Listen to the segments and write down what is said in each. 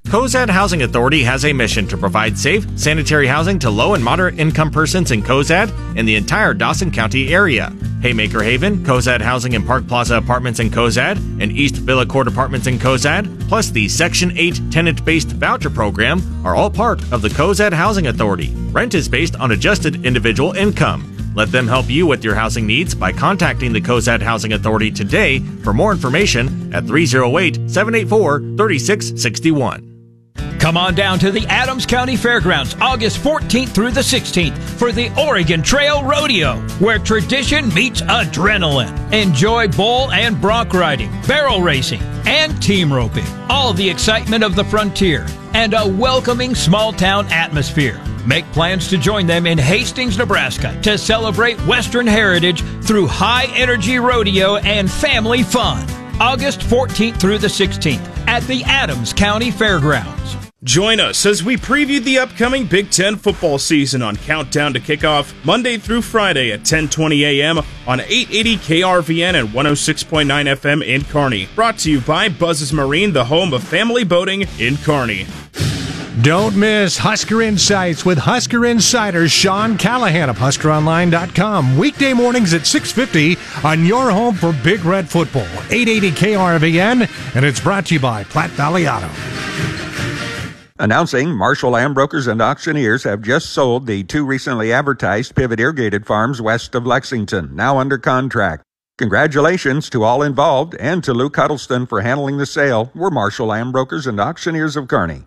Cozad Housing Authority has a mission to provide safe, sanitary housing to low and moderate income persons in Cozad and the entire Dawson County area. Haymaker Haven, Cozad Housing and Park Plaza Apartments in Cozad, and East Villa Court Apartments in Cozad, plus the Section 8 tenant-based voucher program are all part of the Cozad Housing Authority. Rent is based on adjusted individual income. Let them help you with your housing needs by contacting the Cozad Housing Authority today for more information at 308-784-3661. Come on down to the Adams County Fairgrounds August 14th through the 16th for the Oregon Trail Rodeo, where tradition meets adrenaline. Enjoy bull and bronc riding, barrel racing, and team roping. All the excitement of the frontier and a welcoming small-town atmosphere. Make plans to join them in Hastings, Nebraska to celebrate Western heritage through high-energy rodeo and family fun. August 14th through the 16th at the Adams County Fairgrounds. Join us as we preview the upcoming Big Ten football season on Countdown to Kickoff, Monday through Friday at 10:20 a.m. on 880 KRVN and 106.9 FM in Kearney. Brought to you by Buzz's Marine, the home of family boating in Kearney. Don't miss Husker Insights with Husker Insider Sean Callahan of HuskerOnline.com. Weekday mornings at 6:50 on your home for Big Red Football, 880 KRVN, and it's brought to you by Platte Valley Auto. Announcing Marshall Land Brokers and Auctioneers have just sold the 2 recently advertised Pivot Irrigated Farms west of Lexington, now under contract. Congratulations to all involved and to Luke Huddleston for handling the sale. We're Marshall Land Brokers and Auctioneers of Kearney.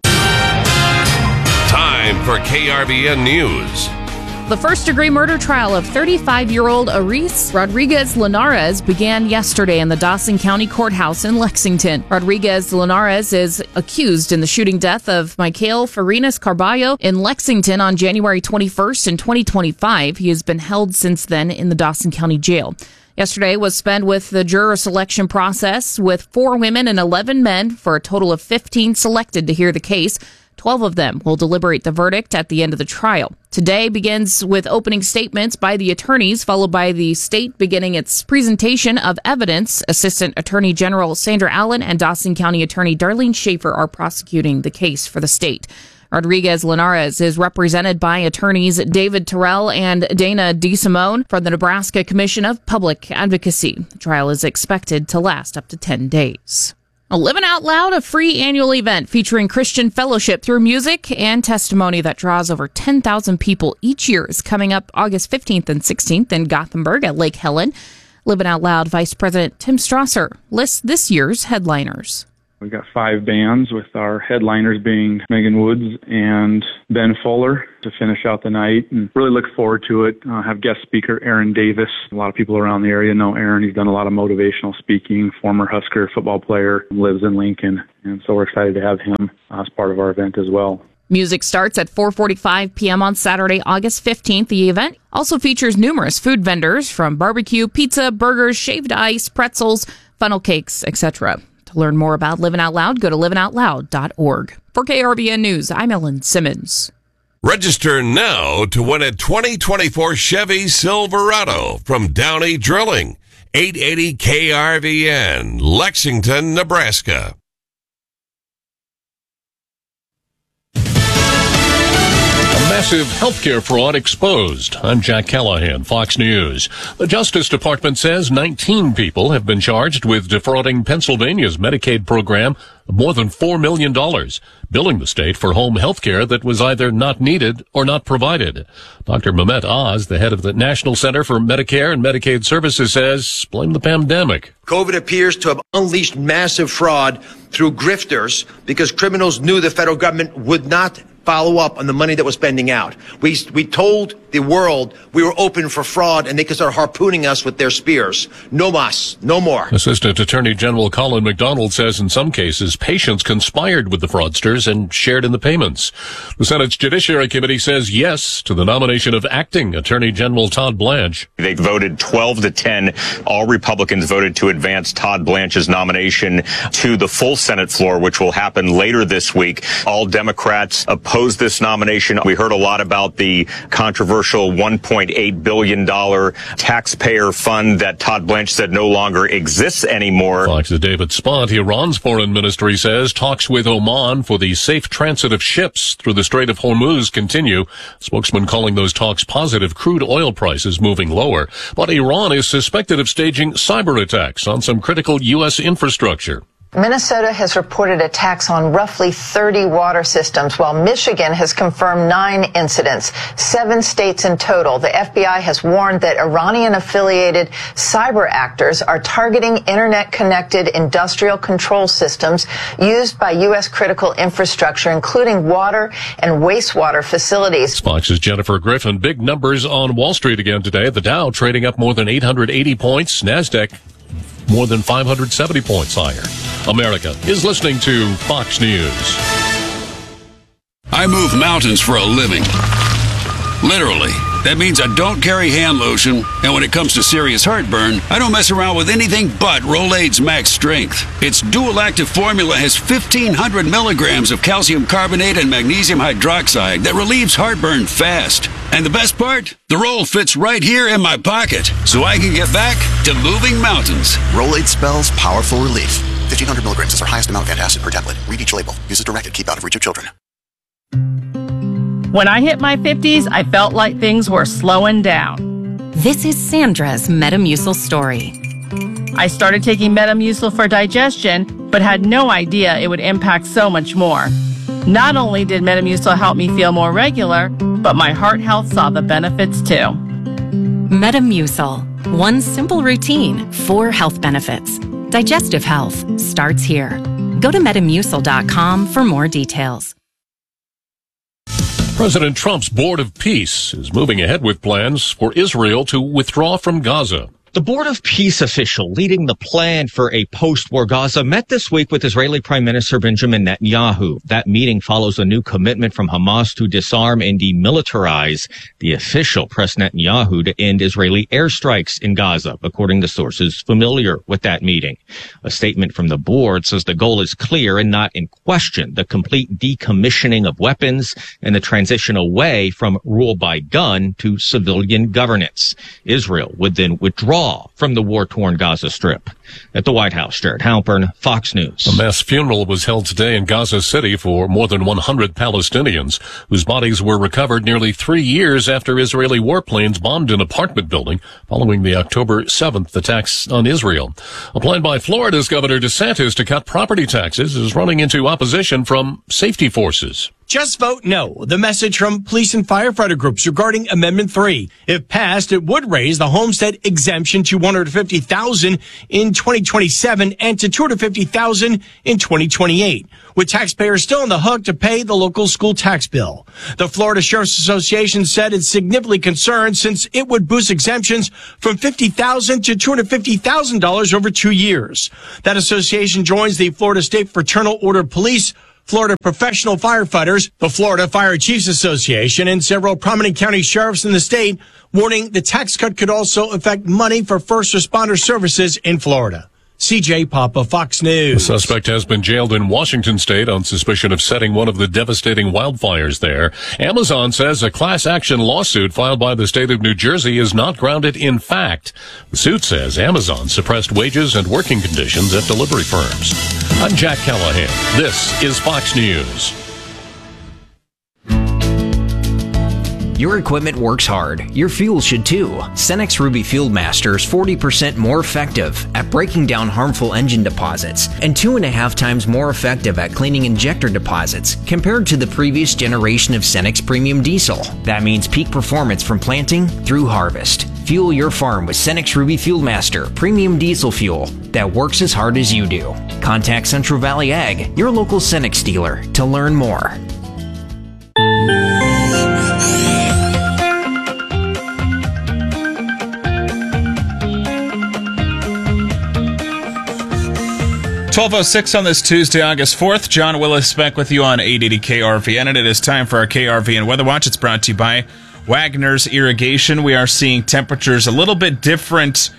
Time for KRVN News. The first-degree murder trial of 35-year-old Aris Rodriguez Linares began yesterday in the Dawson County Courthouse in Lexington. Rodriguez Linares is accused in the shooting death of Michael Farinas Carballo in Lexington on January 21st in 2025. He has been held since then in the Dawson County Jail. Yesterday was spent with the juror selection process with 4 women and 11 men for a total of 15 selected to hear the case. 12 of them will deliberate the verdict at the end of the trial. Today begins with opening statements by the attorneys, followed by the state beginning its presentation of evidence. Assistant Attorney General Sandra Allen and Dawson County Attorney Darlene Schaefer are prosecuting the case for the state. Rodriguez Linares is represented by attorneys David Terrell and Dana DeSimone from the Nebraska Commission of Public Advocacy. The trial is expected to last up to 10 days. Living Out Loud, a free annual event featuring Christian fellowship through music and testimony that draws over 10,000 people each year, is coming up August 15th and 16th in Gothenburg at Lake Helen. Living Out Loud Vice President Tim Strasser lists this year's headliners. We've got 5 bands, with our headliners being Megan Woods and Ben Fuller to finish out the night, and really look forward to it. Have guest speaker Aaron Davis. A lot of people around the area know Aaron. He's done a lot of motivational speaking, former Husker football player, lives in Lincoln, and so we're excited to have him as part of our event as well. Music starts at 4:45 p.m. on Saturday, August 15th. The event also features numerous food vendors, from barbecue, pizza, burgers, shaved ice, pretzels, funnel cakes, etc. To learn more about Living Out Loud, go to livingoutloud.org. For KRVN News, I'm Ellen Simmons. Register now to win a 2024 Chevy Silverado from Downey Drilling. 880 KRVN, Lexington, Nebraska. Massive healthcare fraud exposed. I'm Jack Callahan, Fox News. The Justice Department says 19 people have been charged with defrauding Pennsylvania's Medicaid program of more than $4 million, billing the state for home health care that was either not needed or not provided. Dr. Mehmet Oz, the head of the National Center for Medicare and Medicaid Services, says blame the pandemic. COVID appears to have unleashed massive fraud through grifters because criminals knew the federal government would not follow up on the money that was spending out. We told the world we were open for fraud, and they could start harpooning us with their spears. No mas, no more. Assistant Attorney General Colin McDonald says in some cases patients conspired with the fraudsters and shared in the payments. The Senate's Judiciary Committee says yes to the nomination of acting Attorney General Todd Blanche. They voted 12-10. All Republicans voted to advance Todd Blanche's nomination to the full Senate floor, which will happen later this week. All Democrats opposed oppose this nomination. We heard a lot about the controversial $1.8 billion taxpayer fund that Todd Blanche said no longer exists anymore. Fox's David Spott. Iran's foreign ministry says talks with Oman for the safe transit of ships through the Strait of Hormuz continue. Spokesman calling those talks positive, crude oil prices moving lower. But Iran is suspected of staging cyber attacks on some critical U.S. infrastructure. Minnesota has reported attacks on roughly 30 water systems, while Michigan has confirmed 9 incidents, 7 states in total. The FBI has warned that Iranian-affiliated cyber actors are targeting internet-connected industrial control systems used by U.S. critical infrastructure, including water and wastewater facilities. Fox's Jennifer Griffin. Big numbers on Wall Street again today. The Dow trading up more than 880 points. NASDAQ more than 570 points higher. America is listening to Fox News. I move mountains for a living. Literally. That means I don't carry hand lotion, and when it comes to serious heartburn, I don't mess around with anything but Rolaids Max Strength. Its dual-active formula has 1,500 milligrams of calcium carbonate and magnesium hydroxide that relieves heartburn fast. And the best part? The roll fits right here in my pocket, so I can get back to moving mountains. Rolaids spells powerful relief. 1,500 milligrams is our highest amount of antacid per tablet. Read each label. Use as directed. Keep out of reach of children. When I hit my 50s, I felt like things were slowing down. This is Sandra's Metamucil story. I started taking Metamucil for digestion, but had no idea it would impact so much more. Not only did Metamucil help me feel more regular, but my heart health saw the benefits too. Metamucil. One simple routine, 4 health benefits. Digestive health starts here. Go to Metamucil.com for more details. President Trump's Board of Peace is moving ahead with plans for Israel to withdraw from Gaza. The Board of Peace official leading the plan for a post-war Gaza met this week with Israeli Prime Minister Benjamin Netanyahu. That meeting follows a new commitment from Hamas to disarm and demilitarize. The official pressed Netanyahu to end Israeli airstrikes in Gaza, according to sources familiar with that meeting. A statement from the board says the goal is clear and not in question: the complete decommissioning of weapons and the transition away from rule by gun to civilian governance. Israel would then withdraw from the war-torn Gaza Strip. At the White House, Jared Halpern, Fox News. A mass funeral was held today in Gaza City for more than 100 Palestinians whose bodies were recovered nearly 3 years after Israeli warplanes bombed an apartment building following the October 7th attacks on Israel. A plan by Florida's Governor DeSantis to cut property taxes is running into opposition from safety forces. Just vote no. The message from police and firefighter groups regarding Amendment 3. If passed, it would raise the homestead exemption to $150,000 in 2027 and to $250,000 in 2028, with taxpayers still on the hook to pay the local school tax bill. The Florida Sheriff's Association said it's significantly concerned since it would boost exemptions from $50,000 to $250,000 over 2 years. That association joins the Florida State Fraternal Order of Police, Florida Professional Firefighters, the Florida Fire Chiefs Association, and several prominent county sheriffs in the state, warning the tax cut could also affect money for first responder services in Florida. CJ Papa, Fox News. The suspect has been jailed in Washington state on suspicion of setting one of the devastating wildfires there. Amazon says a class action lawsuit filed by the state of New Jersey is not grounded in fact. The suit says Amazon suppressed wages and working conditions at delivery firms. I'm Jack Callahan. This is Fox News. Your equipment works hard. Your fuel should too. Cenex Ruby Fuel Master is 40% more effective at breaking down harmful engine deposits and 2.5 times more effective at cleaning injector deposits compared to the previous generation of Cenex Premium Diesel. That means peak performance from planting through harvest. Fuel your farm with Cenex Ruby Fuel Master Premium Diesel Fuel that works as hard as you do. Contact Central Valley Ag, your local Cenex dealer, to learn more. 12:06 on this Tuesday, August 4th. John Willis back with you on 880 KRVN, and it is time for our KRVN Weather Watch. It's brought to you by Wagner's Irrigation. We are seeing temperatures a little bit different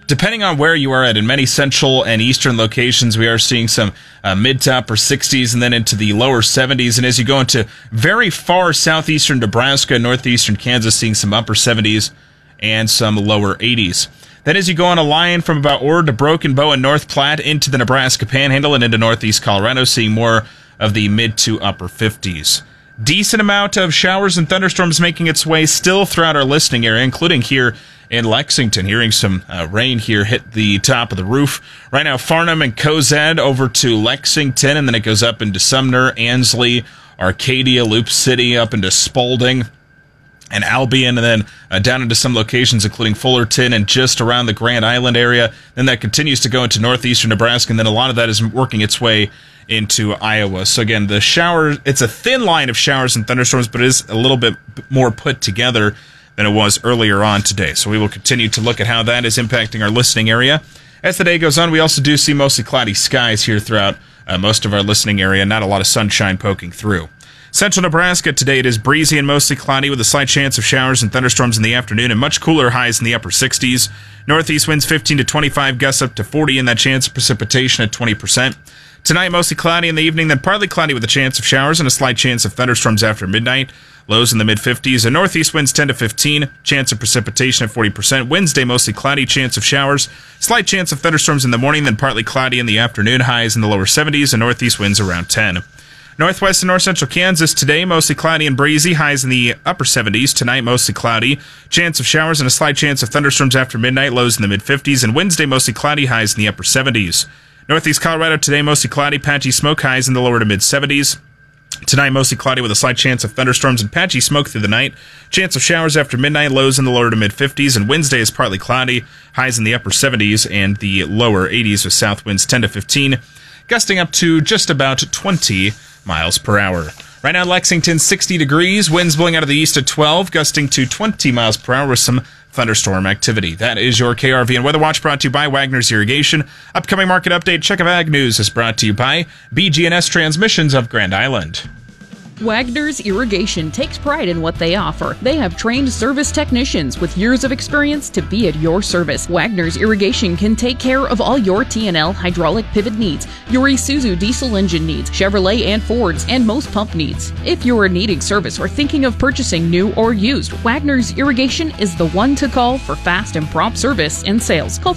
depending on where you are at, in many central and eastern locations, we are seeing some mid to upper 60s and then into the lower 70s. And as you go into very far southeastern Nebraska, northeastern Kansas, seeing some upper 70s and some lower 80s. Then as you go on a line from about Ord to Broken Bow and North Platte into the Nebraska Panhandle and into northeast Colorado, seeing more of the mid to upper 50s. Decent amount of showers and thunderstorms making its way still throughout our listening area, including here in Lexington. Hearing some rain here hit the top of the roof. Right now, Farnham and Cozad over to Lexington, and then it goes up into Sumner, Ansley, Arcadia, Loop City, up into Spalding and Albion, and then down into some locations, including Fullerton and just around the Grand Island area. Then that continues to go into northeastern Nebraska, and then a lot of that is working its way into Iowa. So again, the shower, it's a thin line of showers and thunderstorms, but it is a little bit more put together than it was earlier on today. So we will continue to look at how that is impacting our listening area. As the day goes on, we also do see mostly cloudy skies here throughout most of our listening area. Not a lot of sunshine poking through. Central Nebraska today, it is breezy and mostly cloudy with a slight chance of showers and thunderstorms in the afternoon and much cooler highs in the upper 60s. Northeast winds 15 to 25, gusts up to 40, and that chance of precipitation at 20%. Tonight, mostly cloudy in the evening, then partly cloudy with a chance of showers and a slight chance of thunderstorms after midnight. Lows in the mid-50s, and northeast winds 10 to 15, chance of precipitation at 40%. Wednesday, mostly cloudy, chance of showers, slight chance of thunderstorms in the morning, then partly cloudy in the afternoon. Highs in the lower 70s, and northeast winds around 10. Northwest and north central Kansas today, mostly cloudy and breezy, highs in the upper 70s. Tonight, mostly cloudy, chance of showers and a slight chance of thunderstorms after midnight, lows in the mid-50s, and Wednesday, mostly cloudy, highs in the upper 70s. Northeast Colorado today, mostly cloudy, patchy smoke, highs in the lower to mid-70s. Tonight, mostly cloudy with a slight chance of thunderstorms and patchy smoke through the night. Chance of showers after midnight, lows in the lower to mid-50s, and Wednesday is partly cloudy, highs in the upper 70s and the lower 80s with south winds 10 to 15, gusting up to just about 20 miles per hour. Right now, Lexington, 60 degrees, winds blowing out of the east at 12, gusting to 20 miles per hour with some thunderstorm activity. That is your KRVN Weather Watch, brought to you by Wagner's Irrigation. Upcoming market update, Check of Ag News, is brought to you by BG&S Transmissions of Grand Island. Wagner's Irrigation takes pride in what they offer. They have trained service technicians with years of experience to be at your service. Wagner's Irrigation can take care of all your T&L hydraulic pivot needs, your Isuzu diesel engine needs, Chevrolet and Fords, and most pump needs. If you are needing service or thinking of purchasing new or used, Wagner's Irrigation is the one to call for fast and prompt service and sales. Call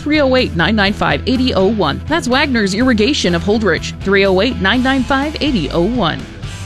308-995-8001. That's Wagner's Irrigation of Holdrege, 308-995-8001.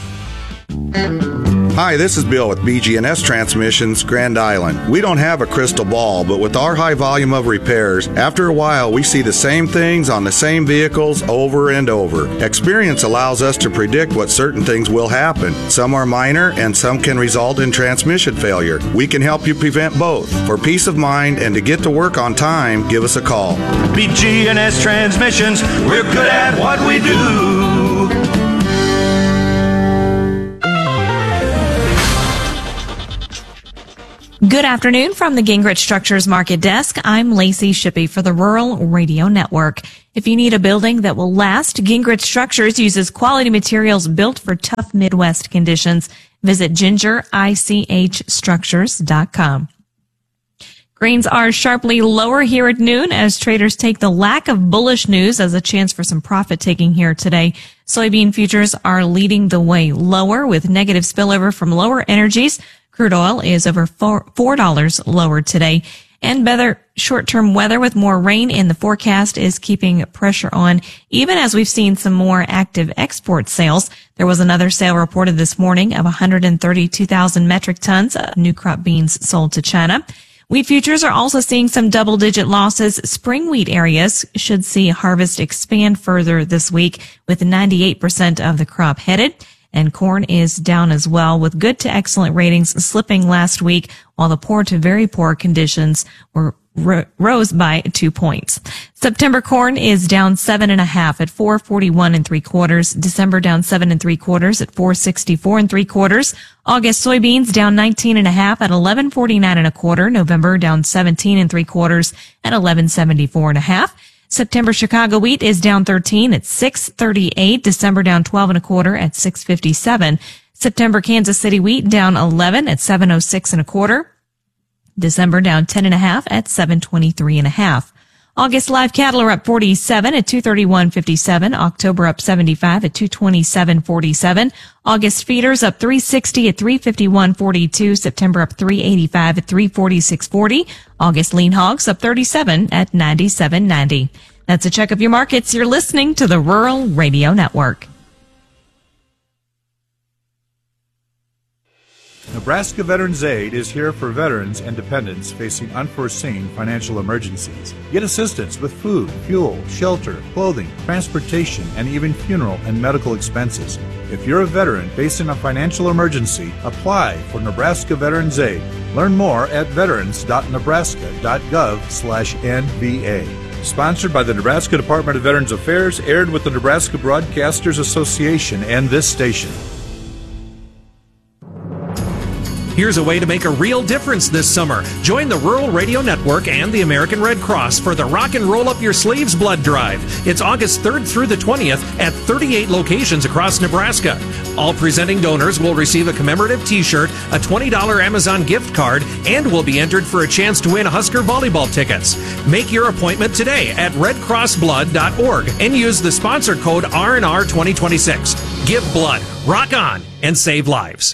Hi, this is Bill with BG&S Transmissions, Grand Island. We don't have a crystal ball, but with our high volume of repairs, after a while we see the same things on the same vehicles over and over. Experience allows us to predict what certain things will happen. Some are minor and some can result in transmission failure. We can help you prevent both. For peace of mind and to get to work on time, give us a call. BG&S Transmissions, we're good at what we do. Good afternoon from the Gingrich Structures Market Desk. I'm Lacey Shippey for the Rural Radio Network. If you need a building that will last, Gingrich Structures uses quality materials built for tough Midwest conditions. Visit gingerichstructures.com. Grains are sharply lower here at noon as traders take the lack of bullish news as a chance for some profit taking here today. Soybean futures are leading the way lower with negative spillover from lower energies. Crude oil is over $4 lower today. And better short-term weather with more rain in the forecast is keeping pressure on, even as we've seen some more active export sales. There was another sale reported this morning of 132,000 metric tons of new crop beans sold to China. Wheat futures are also seeing some double-digit losses. Spring wheat areas should see harvest expand further this week with 98% of the crop headed. And corn is down as well with good to excellent ratings slipping last week, while the poor to very poor conditions were rose by 2 points. September corn is down 7.5 at 441 3/4. December down 7 3/4 at 464 3/4. August soybeans down 19.5 at 1149 1/4. November down 17 3/4 at 1174 1/2. September Chicago wheat is down 13 at 638. December down 12 1/4 at 657. September Kansas City wheat down 11 at 706 1/4. December down 10.5 at 723 1/2. August live cattle are up 47 at 231.57. October up 75 at 227.47. August feeders up 360 at 351.42. September up 385 at 346.40. August lean hogs up 37 at 97.90. That's a check of your markets. You're listening to the Rural Radio Network. Nebraska Veterans Aid is here for veterans and dependents facing unforeseen financial emergencies. Get assistance with food, fuel, shelter, clothing, transportation, and even funeral and medical expenses. If you're a veteran facing a financial emergency, apply for Nebraska Veterans Aid. Learn more at veterans.nebraska.gov/NVA. Sponsored by the Nebraska Department of Veterans Affairs, aired with the Nebraska Broadcasters Association and this station. Here's a way to make a real difference this summer. Join the Rural Radio Network and the American Red Cross for the Rock and Roll Up Your Sleeves Blood Drive. It's August 3rd through the 20th at 38 locations across Nebraska. All presenting donors will receive a commemorative t-shirt, a $20 Amazon gift card, and will be entered for a chance to win Husker volleyball tickets. Make your appointment today at redcrossblood.org and use the sponsor code R&R 2026. Give blood, rock on, and save lives.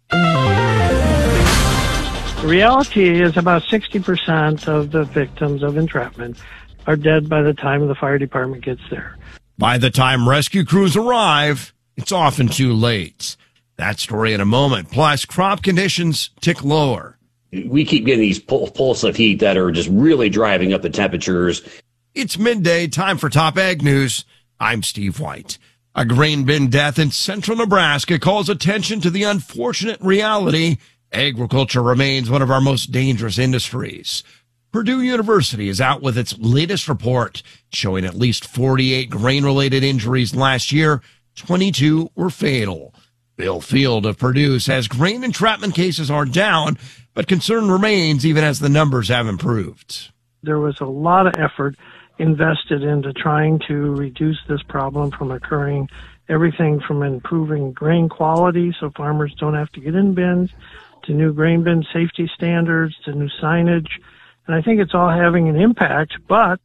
The reality is about 60% of the victims of entrapment are dead by the time the fire department gets there. By the time rescue crews arrive, it's often too late. That story in a moment. Plus, crop conditions tick lower. We keep getting these pulse of heat that are just really driving up the temperatures. It's midday, time for Top Ag News. I'm Steve White. A grain bin death in central Nebraska calls attention to the unfortunate reality agriculture remains one of our most dangerous industries. Purdue University is out with its latest report showing at least 48 grain-related injuries last year. 22 were fatal. Bill Field of Purdue says grain entrapment cases are down, but concern remains even as the numbers have improved. There was a lot of effort invested into trying to reduce this problem from occurring, everything from improving grain quality so farmers don't have to get in bins, to new grain bin safety standards, to new signage. And I think it's all having an impact, but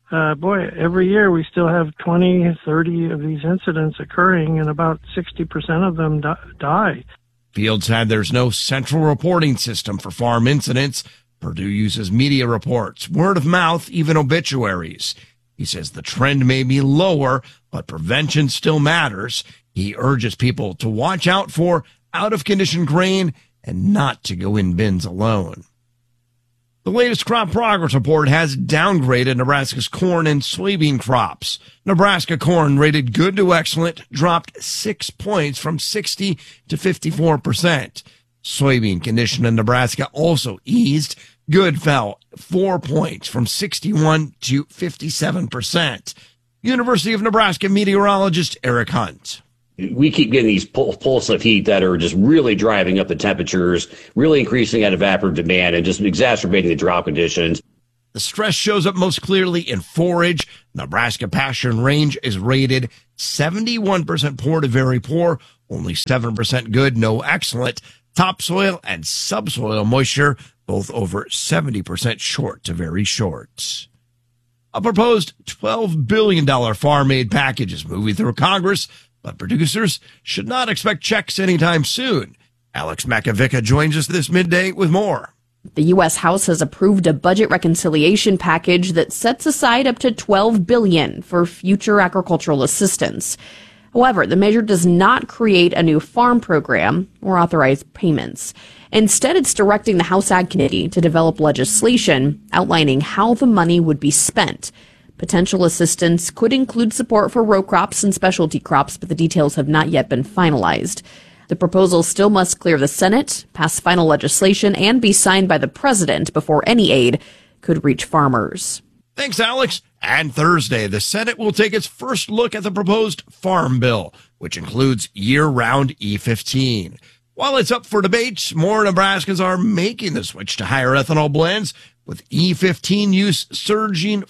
every year we still have 20, 30 of these incidents occurring, and about 60% of them die. Field said there's no central reporting system for farm incidents. Purdue uses media reports, word of mouth, even obituaries. He says the trend may be lower, but prevention still matters. He urges people to watch out for out-of-condition grain and not to go in bins alone. The latest crop progress report has downgraded Nebraska's corn and soybean crops. Nebraska corn rated good to excellent dropped 6 points from 60 to 54%. Soybean condition in Nebraska also eased. Good fell 4 points from 61 to 57%. University of Nebraska meteorologist Eric Hunt. We keep getting these pulse of heat that are just really driving up the temperatures, really increasing that evaporative demand and just exacerbating the drought conditions. The stress shows up most clearly in forage. Nebraska pasture and range is rated 71% poor to very poor, only 7% good, no excellent. Topsoil and subsoil moisture, both over 70% short to very short. A proposed $12 billion farm aid package is moving through Congress, but producers should not expect checks anytime soon. Alex Makovica joins us this midday with more. The U.S. House has approved a budget reconciliation package that sets aside up to $12 billion for future agricultural assistance. However, the measure does not create a new farm program or authorize payments. Instead, it's directing the House Ag Committee to develop legislation outlining how the money would be spent. Potential assistance could include support for row crops and specialty crops, but the details have not yet been finalized. The proposal still must clear the Senate, pass final legislation, and be signed by the president before any aid could reach farmers. Thanks, Alex. And Thursday, the Senate will take its first look at the proposed Farm Bill, which includes year-round E15. While it's up for debate, more Nebraskans are making the switch to higher ethanol blends, with E15 use surging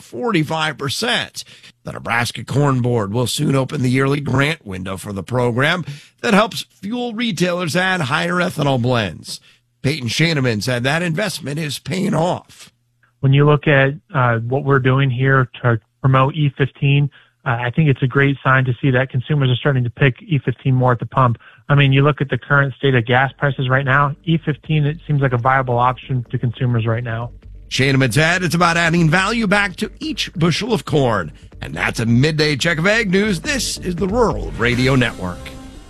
45%. The Nebraska Corn Board will soon open the yearly grant window for the program that helps fuel retailers add higher ethanol blends. Peyton Shaneman said that investment is paying off. when you look at what we're doing here to promote E15, I think it's a great sign to see that consumers are starting to pick E15 more at the pump. I mean, you look at the current state of gas prices right now, E15, it seems like a viable option to consumers right now. Shane said it's about adding value back to each bushel of corn. And that's a midday check of Ag News. This is the Rural Radio Network.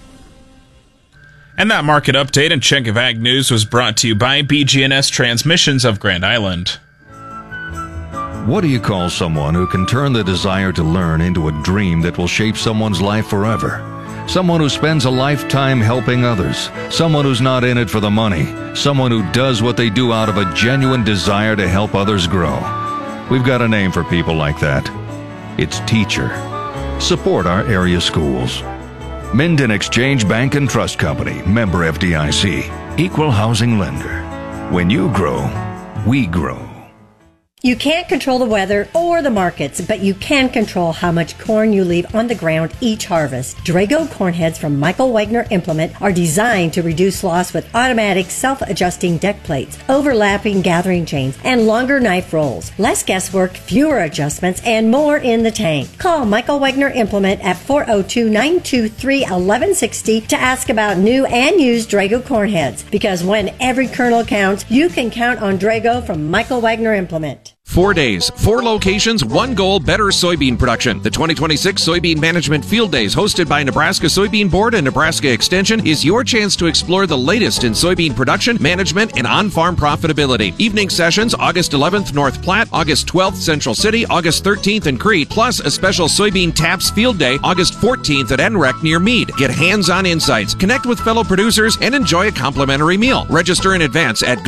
And that market update and check of Ag News was brought to you by BG&S Transmissions of Grand Island. What do you call someone who can turn the desire to learn into a dream that will shape someone's life forever? Someone who spends a lifetime helping others. Someone who's not in it for the money. Someone who does what they do out of a genuine desire to help others grow. We've got a name for people like that. It's teacher. Support our area schools. Minden Exchange Bank and Trust Company, member FDIC, equal housing lender. When you grow, we grow. You can't control the weather or the markets, but you can control how much corn you leave on the ground each harvest. Drago corn heads from Michael Wagner Implement are designed to reduce loss with automatic self-adjusting deck plates, overlapping gathering chains, and longer knife rolls. Less guesswork, fewer adjustments, and more in the tank. Call Michael Wagner Implement at 402-923-1160 to ask about new and used Drago corn heads. Because when every kernel counts, you can count on Drago from Michael Wagner Implement. 4 days, 4 locations, 1 goal, better soybean production. The 2026 Soybean Management Field Days, hosted by Nebraska Soybean Board and Nebraska Extension, is your chance to explore the latest in soybean production, management, and on-farm profitability. Evening sessions, August 11th, North Platte, August 12th, Central City, August 13th in Crete, plus a special Soybean Taps Field Day, August 14th at NREC near Meade. Get hands-on insights, connect with fellow producers, and enjoy a complimentary meal. Register in advance at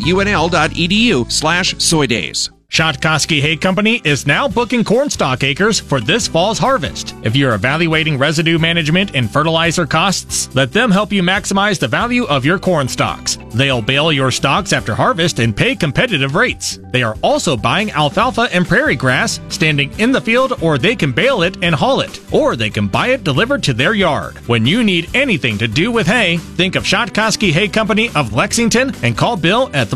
go.unl.edu/soydays. Shotkoski Hay Company is now booking corn stalk acres for this fall's harvest. If you're evaluating residue management and fertilizer costs, let them help you maximize the value of your corn stalks. They'll bale your stalks after harvest and pay competitive rates. They are also buying alfalfa and prairie grass, standing in the field, or they can bale it and haul it, or they can buy it delivered to their yard. When you need anything to do with hay, think of Shotkoski Hay Company of Lexington and call Bill at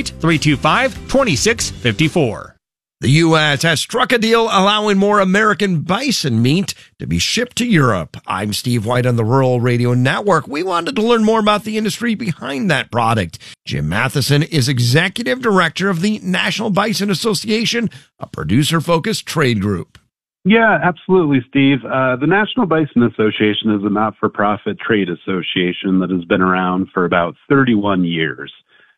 308-325-2654. The U.S. has struck a deal allowing more American bison meat to be shipped to Europe. I'm Steve White on the Rural Radio Network. We wanted to learn more about the industry behind that product. Jim Matheson is Executive Director of the National Bison Association, a producer-focused trade group. Yeah, absolutely, Steve. The National Bison Association is a not-for-profit trade association that has been around for about 31 years.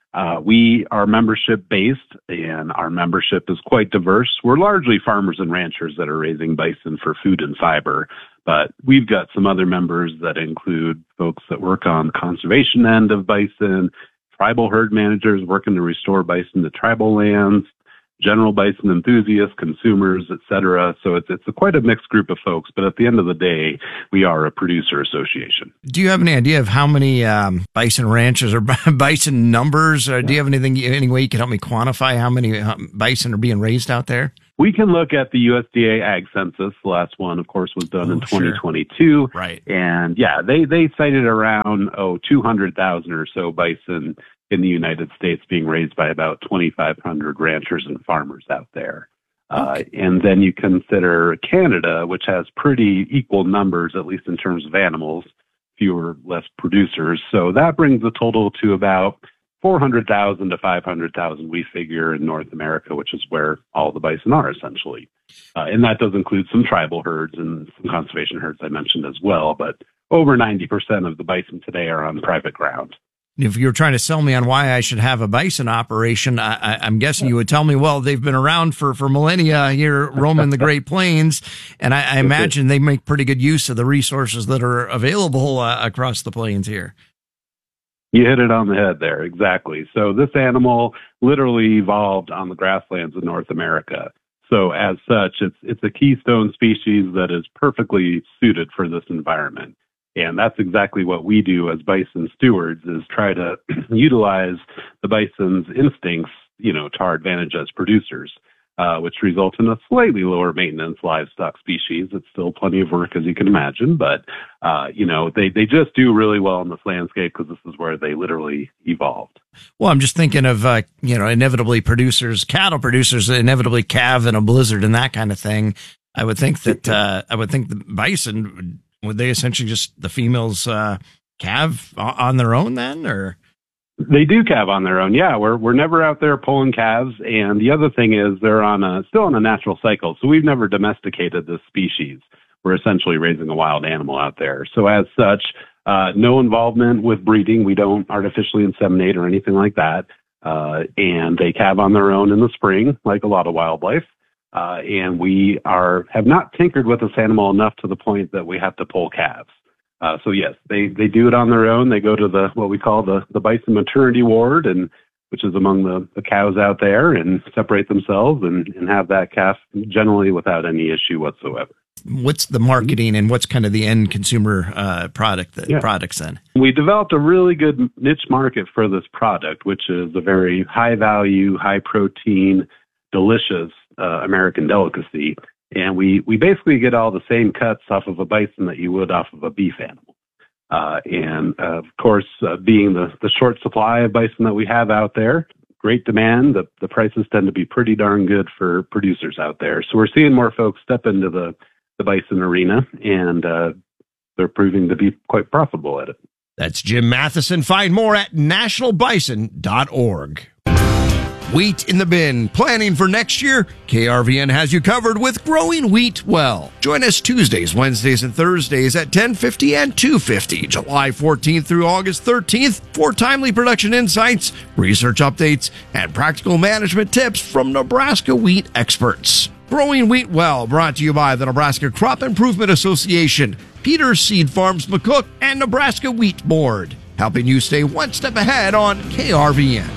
We are membership-based, and our membership is quite diverse. We're largely farmers and ranchers that are raising bison for food and fiber, but we've got some other members that include folks that work on the conservation end of bison, tribal herd managers working to restore bison to tribal lands, general bison enthusiasts, consumers, etc. So it's quite a mixed group of folks, but at the end of the day, we are a producer association. Do you have any idea of how many bison ranches or bison numbers? Do you have any way you can help me quantify how many bison are being raised out there? We can look at the USDA Ag Census. The last one, of course, was done in 2022. Right. And yeah, they cited around 200,000 or so bison in the United States being raised by about 2,500 ranchers and farmers out there. And then you consider Canada, which has pretty equal numbers, at least in terms of animals, fewer, less producers. So that brings the total to about 400,000 to 500,000, we figure, in North America, which is where all the bison are essentially. And that does include some tribal herds and some conservation herds I mentioned as well. But over 90% of the bison today are on private ground. If you're trying to sell me on why I should have a bison operation, I'm guessing you would tell me, well, they've been around for millennia here roaming the Great Plains, and I imagine they make pretty good use of the resources that are available across the plains here. You hit it on the head there, exactly. So this animal literally evolved on the grasslands of North America. So as such, it's a keystone species that is perfectly suited for this environment. And that's exactly what we do as bison stewards, is try to utilize the bison's instincts, to our advantage as producers. which results in a slightly lower maintenance livestock species. It's still plenty of work, as you can imagine, but, they just do really well in this landscape because this is where they literally evolved. Well, I'm just thinking of, inevitably cattle producers inevitably calve in a blizzard and that kind of thing. I would think that, the bison, would they essentially just, the females, calve on their own then, or? They do calve on their own. Yeah, we're never out there pulling calves. And the other thing is they're still on a natural cycle. So we've never domesticated this species. We're essentially raising a wild animal out there. So as such, no involvement with breeding. We don't artificially inseminate or anything like that. And they calve on their own in the spring, like a lot of wildlife. And we have not tinkered with this animal enough to the point that we have to pull calves. So yes, they do it on their own. They go to what we call the bison maternity ward, which is among the cows out there, and separate themselves and have that calf generally without any issue whatsoever. What's the marketing and what's kind of the end consumer products then? We developed a really good niche market for this product, which is a very high value, high protein, delicious American delicacy. And we basically get all the same cuts off of a bison that you would off of a beef animal. And of course, being the short supply of bison that we have out there, great demand, the prices tend to be pretty darn good for producers out there. So we're seeing more folks step into the bison arena, and they're proving to be quite profitable at it. That's Jim Matheson. Find more at nationalbison.org. Wheat in the bin. Planning for next year? KRVN has you covered with Growing Wheat Well. Join us Tuesdays, Wednesdays, and Thursdays at 10:50 and 2:50, July 14th through August 13th, for timely production insights, research updates, and practical management tips from Nebraska wheat experts. Growing Wheat Well, brought to you by the Nebraska Crop Improvement Association, Peters Seed Farms McCook, and Nebraska Wheat Board, helping you stay one step ahead on KRVN.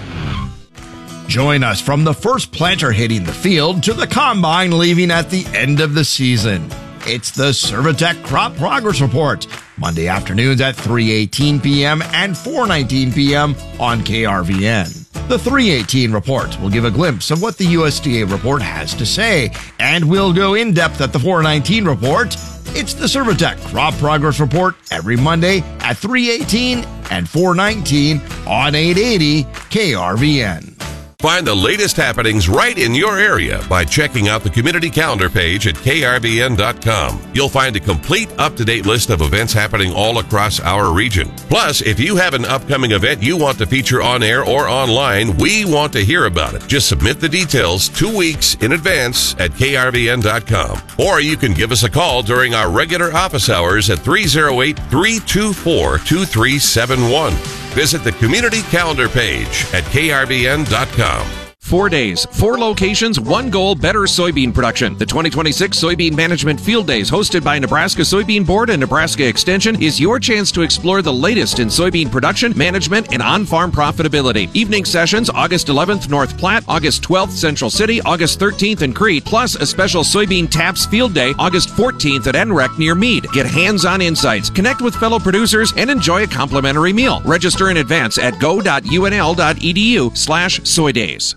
Join us from the first planter hitting the field to the combine leaving at the end of the season. It's the Servitech Crop Progress Report, Monday afternoons at 3:18 p.m. and 4:19 p.m. on KRVN. The 3:18 report will give a glimpse of what the USDA report has to say, and we'll go in depth at the 4:19 report. It's the Servitech Crop Progress Report every Monday at 3:18 and 4:19 on 880 KRVN. Find the latest happenings right in your area by checking out the community calendar page at KRVN.com. You'll find a complete, up-to-date list of events happening all across our region. Plus, if you have an upcoming event you want to feature on air or online, we want to hear about it. Just submit the details 2 weeks in advance at KRVN.com. Or you can give us a call during our regular office hours at 308-324-2371. Visit the community calendar page at KRVN.com. 4 days, 4 locations, 1 goal, better soybean production. The 2026 Soybean Management Field Days, hosted by Nebraska Soybean Board and Nebraska Extension, is your chance to explore the latest in soybean production, management, and on-farm profitability. Evening sessions, August 11th, North Platte, August 12th, Central City, August 13th in Crete, plus a special Soybean Taps Field Day, August 14th at NREC near Meade. Get hands-on insights, connect with fellow producers, and enjoy a complimentary meal. Register in advance at go.unl.edu/soydays.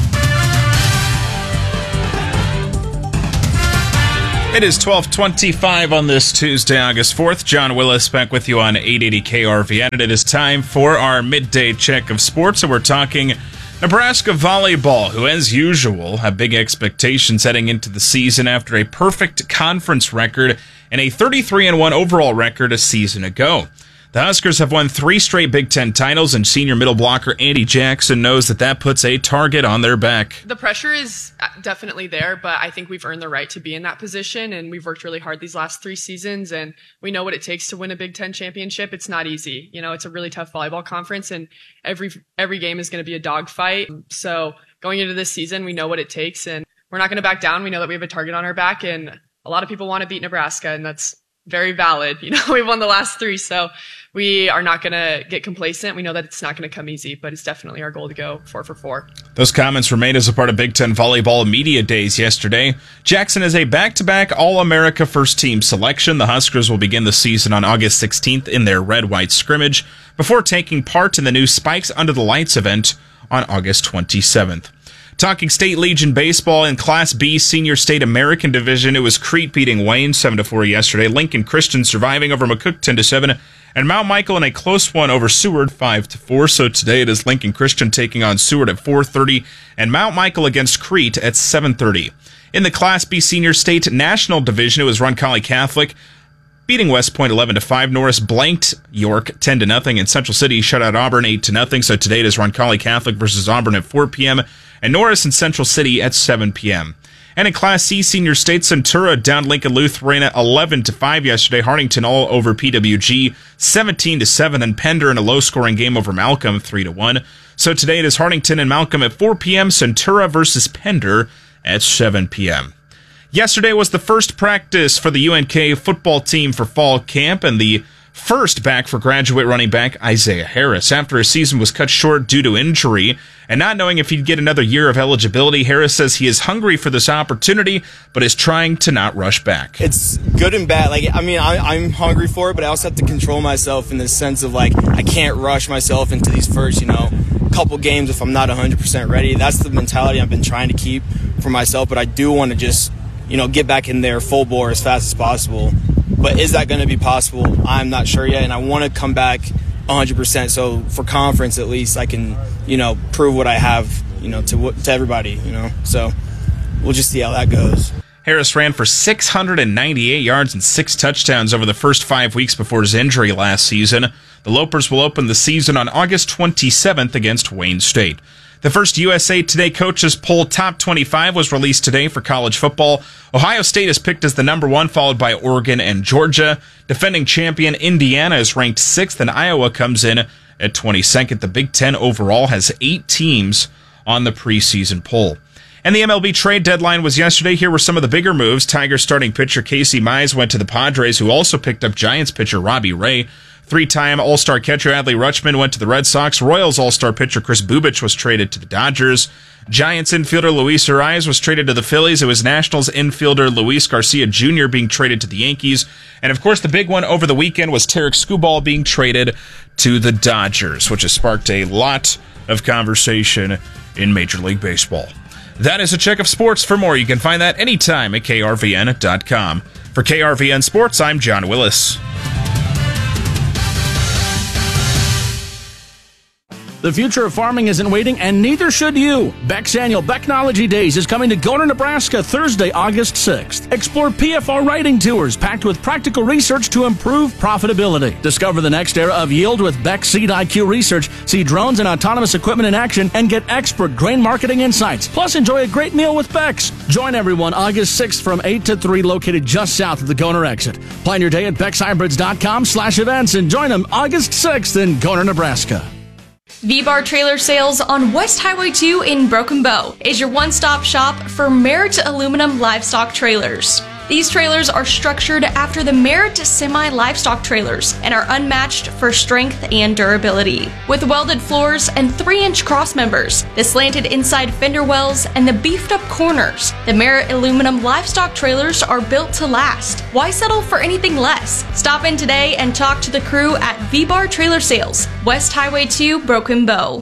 It is 12:25 on this Tuesday, August 4th. John Willis back with you on 880 KRVN, and it is time for our midday check of sports. And we're talking Nebraska volleyball, who, as usual, have big expectations heading into the season after a perfect conference record and a 33-1 overall record a season ago. The Huskers have won 3 straight Big Ten titles, and senior middle blocker Andy Jackson knows that puts a target on their back. The pressure is definitely there, but I think we've earned the right to be in that position, and we've worked really hard these last 3 seasons, and we know what it takes to win a Big Ten championship. It's not easy. You know, it's a really tough volleyball conference, and every game is going to be a dogfight. So going into this season, we know what it takes, and we're not going to back down. We know that we have a target on our back, and a lot of people want to beat Nebraska, and that's very valid. You know, we've won the last 3, so we are not going to get complacent. We know that it's not going to come easy, but it's definitely our goal to go 4 for 4. Those comments were made as a part of Big Ten Volleyball Media Days yesterday. Jackson is a back-to-back All-America first-team selection. The Huskers will begin the season on August 16th in their red-white scrimmage before taking part in the new Spikes Under the Lights event on August 27th. Talking State Legion baseball in Class B Senior State American Division, it was Crete beating Wayne 7-4 yesterday. Lincoln Christian surviving over McCook 10-7, and Mount Michael in a close one over Seward 5-4. So today it is Lincoln Christian taking on Seward at 4:30, and Mount Michael against Crete at 7:30. In the Class B Senior State National Division, it was Roncalli Catholic beating West Point 11-5. Norris blanked York 10-0, and Central City shut out Auburn 8-0. So today it is Roncalli Catholic versus Auburn at 4 p.m. and Norris and Central City at 7 p.m. And in Class C Senior State, Centura down Lincoln Lutheran 11-5 yesterday. Hartington all over PWG 17-7, and Pender in a low-scoring game over Malcolm 3-1. So today it is Hartington and Malcolm at 4 p.m. Centura versus Pender at 7 p.m. Yesterday was the first practice for the UNK football team for fall camp, and the first back for graduate running back Isaiah Harris. After his season was cut short due to injury, and not knowing if he'd get another year of eligibility, Harris says he is hungry for this opportunity, but is trying to not rush back. It's good and bad. I'm hungry for it, but I also have to control myself in the sense of, I can't rush myself into these first, couple games if I'm not 100% ready. That's the mentality I've been trying to keep for myself, but I do want to just get back in there full bore as fast as possible. But is that going to be possible? I'm not sure yet, and I want to come back 100%. So for conference, at least, I can, prove what I have, to everybody, So we'll just see how that goes. Harris ran for 698 yards and 6 touchdowns over the first 5 weeks before his injury last season. The Lopers will open the season on August 27th against Wayne State. The first USA Today Coaches Poll Top 25 was released today for college football. Ohio State is picked as the number 1, followed by Oregon and Georgia. Defending champion Indiana is ranked 6th, and Iowa comes in at 22nd. The Big Ten overall has 8 teams on the preseason poll. And the MLB trade deadline was yesterday. Here were some of the bigger moves. Tigers starting pitcher Casey Mize went to the Padres, who also picked up Giants pitcher Robbie Ray. 3-time All-Star catcher Adley Rutschman went to the Red Sox. Royals All-Star pitcher Chris Bubich was traded to the Dodgers. Giants infielder Luis Arias was traded to the Phillies. It was Nationals infielder Luis Garcia Jr. being traded to the Yankees. And, of course, the big one over the weekend was Tarek Skubal being traded to the Dodgers, which has sparked a lot of conversation in Major League Baseball. That is a check of sports. For more, you can find that anytime at krvn.com. For KRVN Sports, I'm John Willis. The future of farming isn't waiting, and neither should you. Beck's annual Becknology Days is coming to Goner, Nebraska, Thursday, August 6th. Explore PFR writing tours packed with practical research to improve profitability. Discover the next era of yield with Beck Seed IQ research, see drones and autonomous equipment in action, and get expert grain marketing insights. Plus, enjoy a great meal with Beck's. Join everyone August 6th from 8 to 3, located just south of the Goner exit. Plan your day at beckshybrids.com/events and join them August 6th in Goner, Nebraska. V-Bar Trailer Sales on West Highway 2 in Broken Bow is your one-stop shop for Merit aluminum livestock trailers. These trailers are structured after the Merit semi-livestock trailers and are unmatched for strength and durability. With welded floors and 3-inch cross members, the slanted inside fender wells, and the beefed-up corners, the Merit aluminum livestock trailers are built to last. Why settle for anything less? Stop in today and talk to the crew at V-Bar Trailer Sales, West Highway 2, Broken Bow.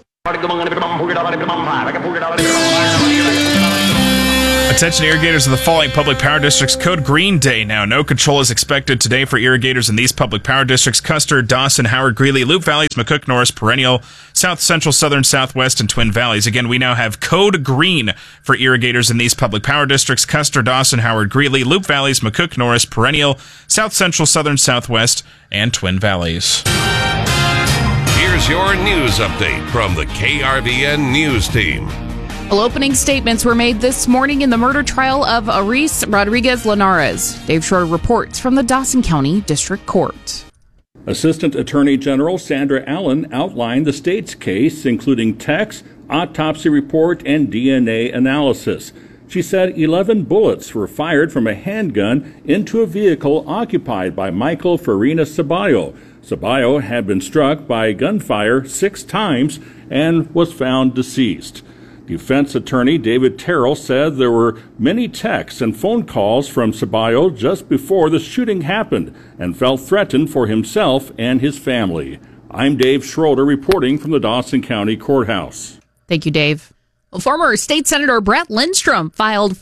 Attention irrigators of the following public power districts. Code Green Day now. No control is expected today for irrigators in these public power districts: Custer, Dawson, Howard, Greeley, Loup Valleys, McCook, Norris, Perennial, South Central, Southern, Southwest, and Twin Valleys. Again, we now have Code Green for irrigators in these public power districts: Custer, Dawson, Howard, Greeley, Loup Valleys, McCook, Norris, Perennial, South Central, Southern, Southwest, and Twin Valleys. Here's your news update from the KRVN News Team. Well, opening statements were made this morning in the murder trial of Aris Rodriguez Linares. Dave Schroeder reports from the Dawson County District Court. Assistant Attorney General Sandra Allen outlined the state's case, including text, autopsy report, and DNA analysis. She said 11 bullets were fired from a handgun into a vehicle occupied by Michael Farina Ceballo. Ceballo had been struck by gunfire 6 times and was found deceased. Defense attorney David Terrell said there were many texts and phone calls from Ceballo just before the shooting happened and felt threatened for himself and his family. I'm Dave Schroeder reporting from the Dawson County Courthouse. Thank you, Dave. Well, former State Senator Brett Lindstrom filed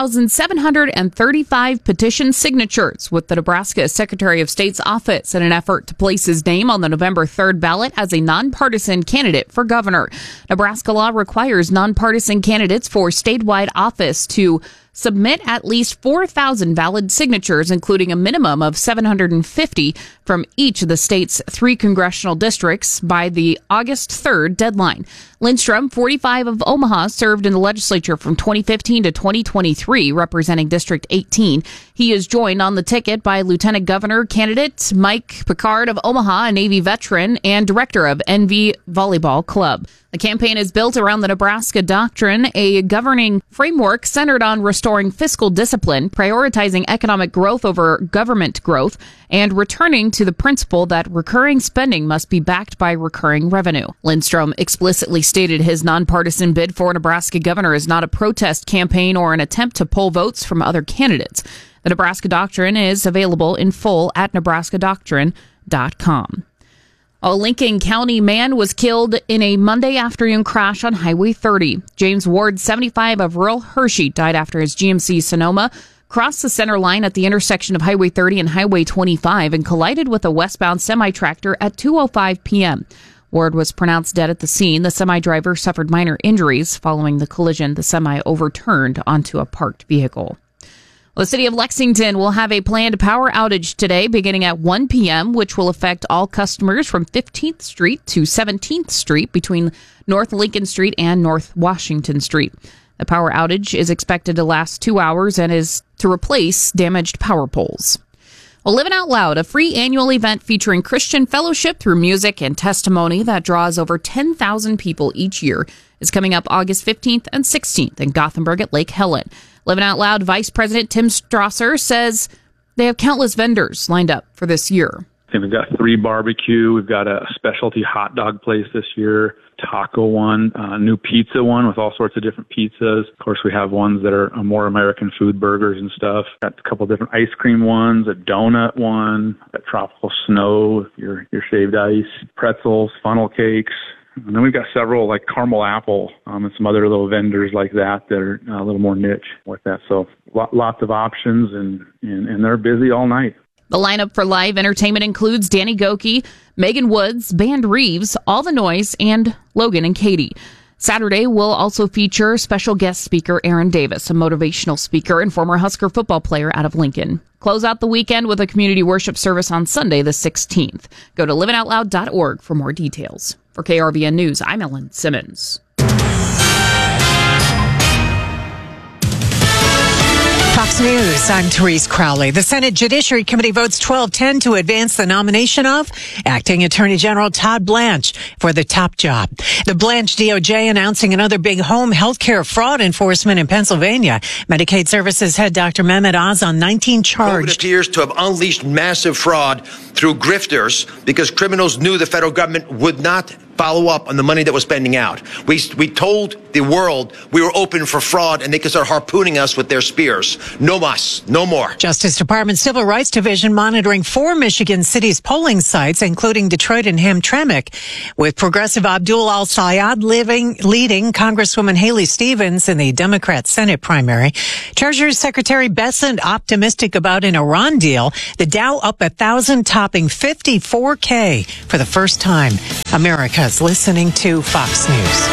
5,735 petition signatures with the Nebraska Secretary of State's office in an effort to place his name on the November 3rd ballot as a nonpartisan candidate for governor. Nebraska law requires nonpartisan candidates for statewide office to submit at least 4,000 valid signatures, including a minimum of 750 from each of the state's 3 congressional districts by the August 3rd deadline. Lindstrom, 45 of Omaha, served in the legislature from 2015 to 2023, representing District 18. He is joined on the ticket by Lieutenant Governor candidate Mike Picard of Omaha, a Navy veteran and director of NV Volleyball Club. The campaign is built around the Nebraska Doctrine, a governing framework centered on restoring fiscal discipline, prioritizing economic growth over government growth, and returning to the principle that recurring spending must be backed by recurring revenue. Lindstrom explicitly stated his nonpartisan bid for Nebraska governor is not a protest campaign or an attempt to pull votes from other candidates. The Nebraska Doctrine is available in full at nebraskadoctrine.com. A Lincoln County man was killed in a Monday afternoon crash on Highway 30. James Ward, 75, of rural Hershey, died after his GMC Sonoma crossed the center line at the intersection of Highway 30 and Highway 25 and collided with a westbound semi-tractor at 2:05 p.m. Ward was pronounced dead at the scene. The semi-driver suffered minor injuries. Following the collision, the semi overturned onto a parked vehicle. The city of Lexington will have a planned power outage today beginning at 1 p.m., which will affect all customers from 15th Street to 17th Street between North Lincoln Street and North Washington Street. The power outage is expected to last 2 hours and is to replace damaged power poles. Well, Living Out Loud, a free annual event featuring Christian fellowship through music and testimony that draws over 10,000 people each year, is coming up August 15th and 16th in Gothenburg at Lake Helen. Living Out Loud Vice President Tim Strasser says they have countless vendors lined up for this year. And we've got 3 barbecue. We've got a specialty hot dog place this year, taco one, a new pizza one with all sorts of different pizzas. Of course, we have ones that are more American food, burgers and stuff. Got a couple different ice cream ones, a donut one, got tropical snow, your shaved ice, pretzels, funnel cakes. And then we've got several like caramel apple and some other little vendors like that are a little more niche with that. So lots of options and they're busy all night. The lineup for live entertainment includes Danny Goki, Megan Woods, Band Reeves, All the Noise, and Logan and Katie. Saturday will also feature special guest speaker Aaron Davis, a motivational speaker and former Husker football player out of Lincoln. Close out the weekend with a community worship service on Sunday the 16th. Go to livingoutloud.org for more details. For KRVN News, I'm Ellen Simmons. Fox News, I'm Therese Crowley. The Senate Judiciary Committee votes 12-10 to advance the nomination of Acting Attorney General Todd Blanche for the top job. The Blanche DOJ announcing another big home health care fraud enforcement in Pennsylvania. Medicaid Services head Dr. Mehmet Oz on 19 charged. COVID appears to have unleashed massive fraud through grifters because criminals knew the federal government would not follow up on the money that was spending out. We told the world we were open for fraud and they could start harpooning us with their spears. No mas, no more. Justice Department Civil Rights Division monitoring 4 Michigan cities' polling sites, including Detroit and Hamtramck, with progressive Abdul Al-Sayed leading Congresswoman Haley Stevens in the Democrat Senate primary. Treasury Secretary Bessent optimistic about an Iran deal. The Dow up 1,000, topping 54K for the first time. America's listening to Fox News.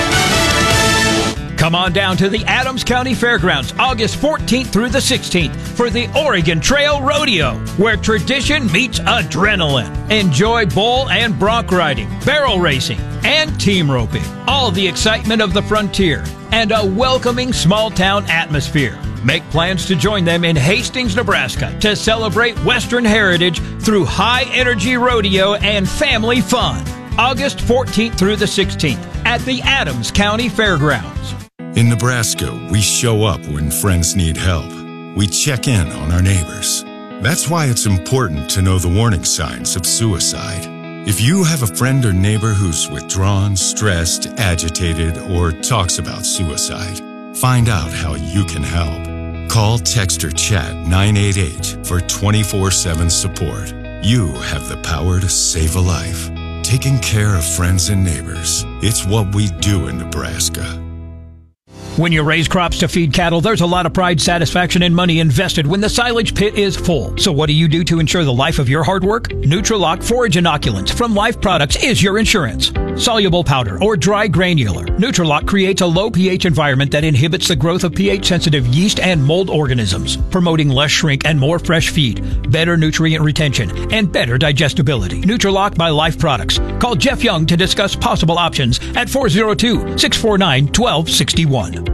Come on down to the Adams County Fairgrounds August 14th through the 16th for the Oregon Trail Rodeo, where tradition meets adrenaline. Enjoy bull and bronc riding, barrel racing, and team roping. All the excitement of the frontier and a welcoming small-town atmosphere. Make plans to join them in Hastings, Nebraska to celebrate Western heritage through high-energy rodeo and family fun. August 14th through the 16th at the Adams County Fairgrounds. In Nebraska, we show up when friends need help. We check in on our neighbors. That's why it's important to know the warning signs of suicide. If you have a friend or neighbor who's withdrawn, stressed, agitated, or talks about suicide, find out how you can help. Call, text, or chat 988 for 24/7 support. You have the power to save a life. Taking care of friends and neighbors. It's what we do in Nebraska. When you raise crops to feed cattle, there's a lot of pride, satisfaction, and money invested when the silage pit is full. So what do you do to ensure the life of your hard work? Nutrilock Forage Inoculants from Life Products is your insurance. Soluble powder or dry granular, Nutrilock creates a low pH environment that inhibits the growth of pH-sensitive yeast and mold organisms, promoting less shrink and more fresh feed, better nutrient retention, and better digestibility. Nutrilock by Life Products. Call Jeff Young to discuss possible options at 402-649-1261.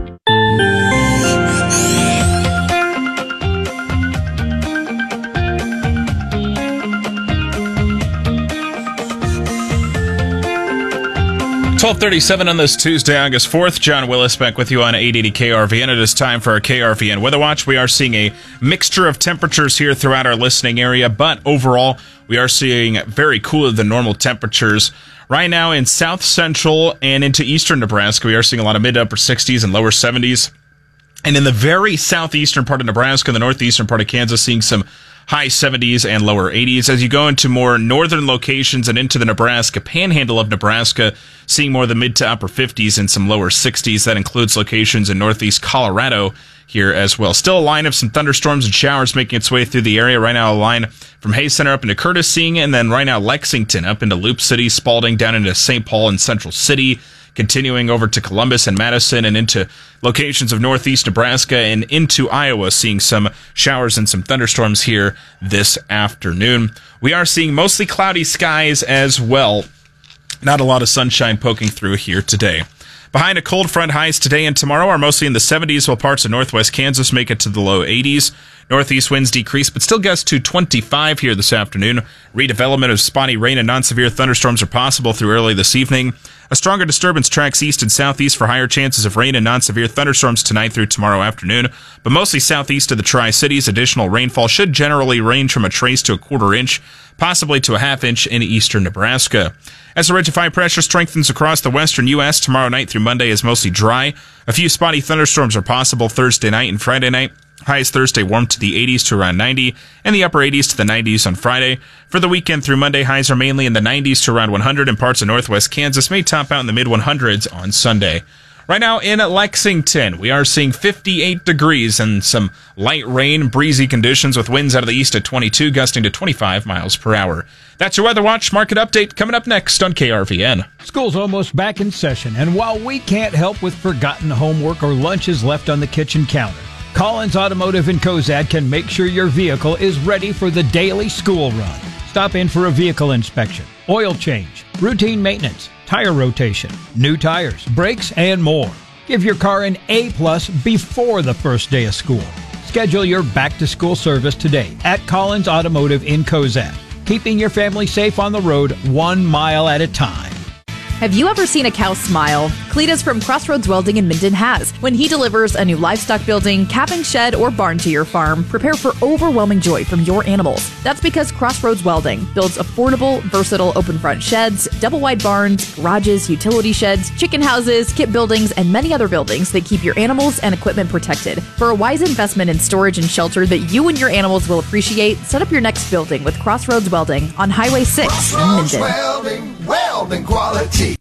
12:37 on this Tuesday, August 4th. John Willis back with you on 880 KRVN. It is time for our KRVN Weather Watch. We are seeing a mixture of temperatures here throughout our listening area, but overall, we are seeing very cooler than normal temperatures. Right now in south central and into eastern Nebraska, we are seeing a lot of mid to upper 60s and lower 70s. And in the very southeastern part of Nebraska, the northeastern part of Kansas, seeing some high 70s and lower 80s. As you go into more northern locations and into the Nebraska panhandle of Nebraska, seeing more of the mid to upper 50s and some lower 60s. That includes locations in northeast Colorado here as well. Still a line of some thunderstorms and showers making its way through the area. Right now, a line from Hayes Center up into Curtis seeing, and then right now Lexington up into Loop City, Spalding down into St. Paul and Central City, continuing over to Columbus and Madison and into locations of northeast Nebraska and into Iowa, seeing some showers and some thunderstorms here this afternoon. We are seeing mostly cloudy skies as well. Not a lot of sunshine poking through here today. Behind a cold front, highs today and tomorrow are mostly in the 70s, while parts of northwest Kansas make it to the low 80s. Northeast winds decrease, but still gusts to 25 here this afternoon. Redevelopment of spotty rain and non-severe thunderstorms are possible through early this evening. A stronger disturbance tracks east and southeast for higher chances of rain and non-severe thunderstorms tonight through tomorrow afternoon, but mostly southeast of the Tri-Cities. Additional rainfall should generally range from a trace to a quarter inch, possibly to a half inch in eastern Nebraska. As the ridge of high pressure strengthens across the western U.S., tomorrow night through Monday is mostly dry. A few spotty thunderstorms are possible Thursday night and Friday night. Highs Thursday warm to the 80s to around 90, and the upper 80s to the 90s on Friday. For the weekend through Monday, highs are mainly in the 90s to around 100, and parts of northwest Kansas may top out in the mid-100s on Sunday. Right now in Lexington, we are seeing 58 degrees and some light rain, breezy conditions with winds out of the east at 22, gusting to 25 miles per hour. That's your Weather Watch market update coming up next on KRVN. School's almost back in session, and while we can't help with forgotten homework or lunches left on the kitchen counter, Collins Automotive in Cozad can make sure your vehicle is ready for the daily school run. Stop in for a vehicle inspection, oil change, routine maintenance, tire rotation, new tires, brakes, and more. Give your car an A+ before the first day of school. Schedule your back-to-school service today at Collins Automotive in Cozad, keeping your family safe on the road 1 mile at a time. Have you ever seen a cow smile? Cletus from Crossroads Welding in Minden has. When he delivers a new livestock building, calving shed, or barn to your farm, prepare for overwhelming joy from your animals. That's because Crossroads Welding builds affordable, versatile open front sheds, double wide barns, garages, utility sheds, chicken houses, kit buildings, and many other buildings that keep your animals and equipment protected. For a wise investment in storage and shelter that you and your animals will appreciate, set up your next building with Crossroads Welding on Highway 6 in Minden. Welding quality.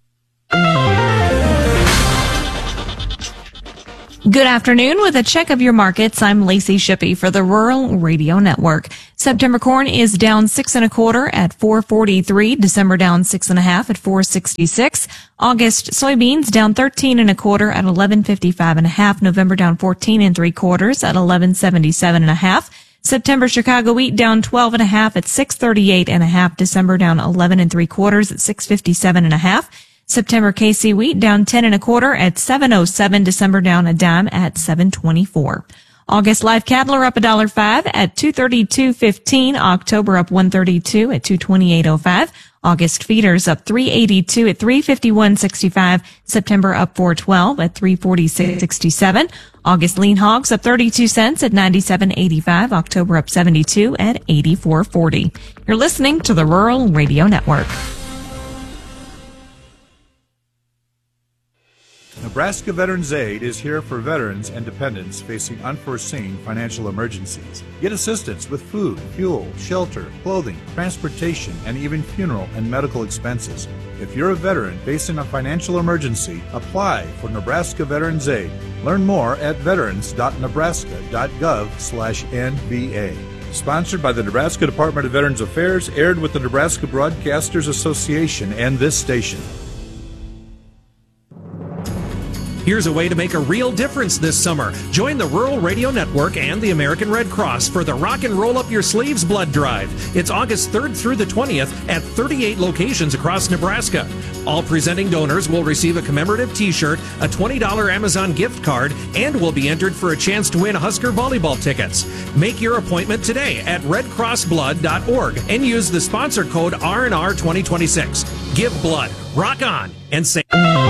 Good afternoon. With a check of your markets, I'm Lacey Shippey for the Rural Radio Network. September corn is down 6 1/4 at $4.43. December down 6 1/2 at $4.66. August soybeans down 13 1/4 at $11.55 1/2. November down 14 3/4 at $11.77 1/2. September Chicago wheat down 12 1/2 at $6.38 1/2. December down 11 3/4 at $6.57 1/2. September KC wheat down 10 1/4 at $7.07. December down a dime at $7.24. August live cattle are up $1.05 at $232.15. October up $1.32 at $228.05. August feeders up $3.82 at $351.65. September up $4.12 at $346.67. August lean hogs up 32 cents at $97.85. October up 72 at $84.40. You're listening to the Rural Radio Network. The Nebraska Veterans Aid is here for veterans and dependents facing unforeseen financial emergencies. Get assistance with food, fuel, shelter, clothing, transportation, and even funeral and medical expenses. If you're a veteran facing a financial emergency, apply for Nebraska Veterans Aid. Learn more at veterans.nebraska.gov/NVA. Sponsored by the Nebraska Department of Veterans Affairs, aired with the Nebraska Broadcasters Association and this station. Here's a way to make a real difference this summer. Join the Rural Radio Network and the American Red Cross for the Rock and Roll Up Your Sleeves Blood Drive. It's August 3rd through the 20th at 38 locations across Nebraska. All presenting donors will receive a commemorative t-shirt, a $20 Amazon gift card, and will be entered for a chance to win Husker volleyball tickets. Make your appointment today at redcrossblood.org and use the sponsor code R&R 2026. Give blood, rock on, and say...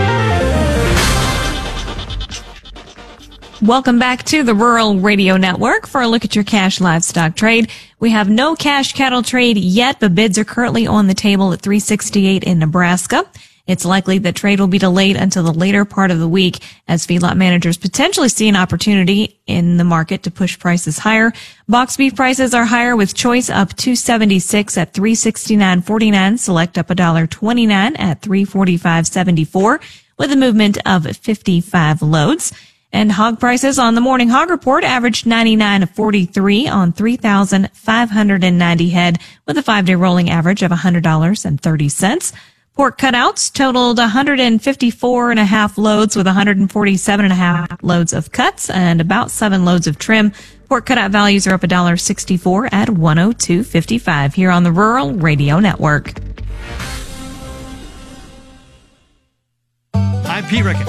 Welcome back to the Rural Radio Network for a look at your cash livestock trade. We have no cash cattle trade yet, but bids are currently on the table at $368 in Nebraska. It's likely that trade will be delayed until the later part of the week as feedlot managers potentially see an opportunity in the market to push prices higher. Box beef prices are higher with choice up $2.76 at $369.49, select up $1.29 at $345.74 with a movement of 55 loads. And hog prices on the morning hog report averaged 99.43 on 3,590 head with a 5-day rolling average of $100.30. Pork cutouts totaled 154.5 loads with 147.5 loads of cuts and about 7 loads of trim. Pork cutout values are up $1.64 at $102.55 here on the Rural Radio Network. I'm P. Rickett.